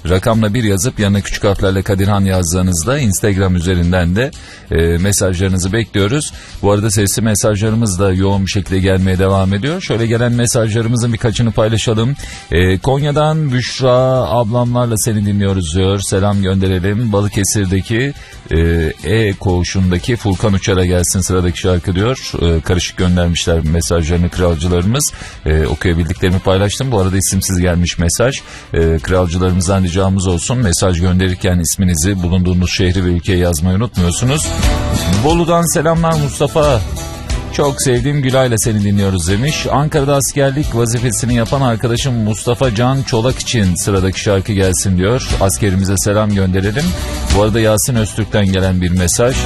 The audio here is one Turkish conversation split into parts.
rakamla 1 yazıp yanına küçük harflerle Kadirhan yazdığınızda Instagram üzerinden de mesajlarınızı bekliyoruz. Bu arada sesli mesajlarımız da yoğun bir şekilde gelmeye devam ediyor. Şöyle gelen mesajlarımızın birkaçını paylaşalım. Konya'dan Büşra ablamlarla seni dinliyoruz diyor. Selam gönderelim. Balıkesir'deki koğuşundaki Furkan Uçar'a gelsin sıradaki şarkı diyor. Karışık göndermişler mesajlarını kralcılarımız. Okuyabildiklerimi paylaştım. Bu arada isimsiz gelmiş mesaj. Kralcılarımızdan ricamız olsun. Mesaj gönderirken isminizi, bulunduğunuz şehri ve ülkeyi yazmayı unutmuyorsunuz. Bolu'dan selamlar Mustafa. Çok sevdiğim Gülay'la seni dinliyoruz demiş. Ankara'da askerlik vazifesini yapan arkadaşım Mustafa Can Çolak için sıradaki şarkı gelsin diyor. Askerimize selam gönderelim. Bu arada Yasin Öztürk'ten gelen bir mesaj.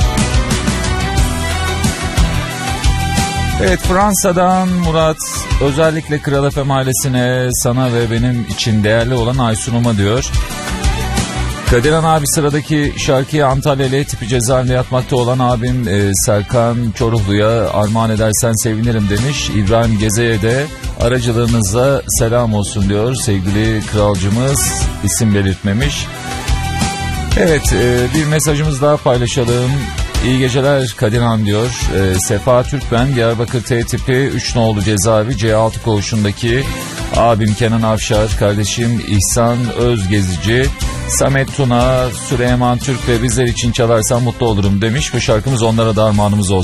Evet, Fransa'dan Murat, özellikle Kral FM ailesine, sana ve benim için değerli olan Aysun'uma diyor. Kadirhan abi sıradaki şarkıyı Antalya L tipi cezaevinde yatmakta olan abim Serkan Çoruhlu'ya armağan edersen sevinirim demiş. İbrahim Geze'ye de aracılığınızla selam olsun diyor sevgili kralcımız, isim belirtmemiş. Evet, bir mesajımız daha paylaşalım. İyi geceler Kadirhan diyor. Sefa Türk ben, Diyarbakır T tipi 3 nolu cezaevi C6 koğuşundaki abim Kenan Avşar, kardeşim İhsan Özgezici, Samet Tuna, Süleyman Türk ve bizler için çalarsan mutlu olurum demiş. Bu şarkımız onlara da armağanımız olsun.